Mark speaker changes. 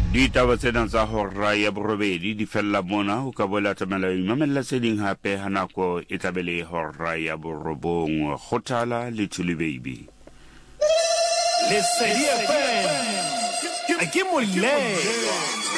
Speaker 1: Ditaba tsena tsa hora ya borobedi di fella mona ho ka boela tamela imamella seding hape hanako e tlabele hora ya borobong khothala le Thuli baby
Speaker 2: le sedi FM a ke moleng